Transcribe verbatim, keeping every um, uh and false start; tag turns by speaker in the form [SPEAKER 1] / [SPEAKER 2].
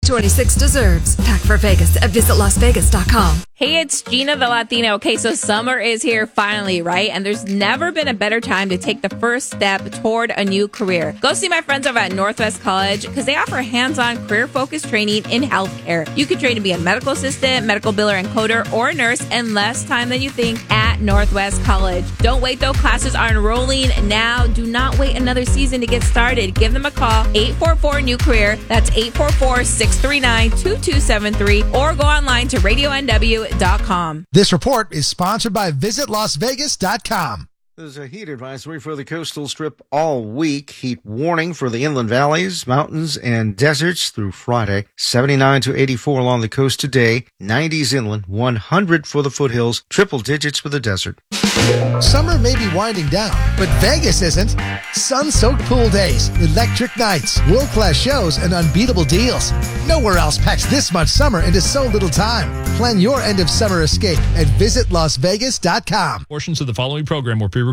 [SPEAKER 1] twenty-six deserves. Pack for Vegas at visit las vegas dot com.
[SPEAKER 2] Hey, it's Gina the Latina. Okay, so summer is here finally, right? And there's never been a better time to take the first step toward a new career. Go see my friends over at Northwest College because they offer hands-on career-focused training in healthcare. You can train to be a medical assistant, medical biller and coder, or a nurse in less time than you think at Northwest College. Don't wait, though. Classes are enrolling now. Do not wait another season to get started. Give them a call, eight four four, new career. That's eight four four, six three nine, two two seven three, or go online to radio n w dot com.
[SPEAKER 3] This report is sponsored by visit las vegas dot com.
[SPEAKER 4] There's a heat advisory for the coastal strip all week. Heat warning for the inland valleys, mountains, and deserts through Friday. seventy-nine to eighty-four along the coast today. nineties inland, one hundred for the foothills, triple digits for the desert.
[SPEAKER 3] Summer may be winding down, but Vegas isn't. Sun-soaked pool days, electric nights, world-class shows, and unbeatable deals. Nowhere else packs this much summer into so little time. Plan your end-of-summer escape at visit las vegas dot com.
[SPEAKER 5] Portions of the following program were pre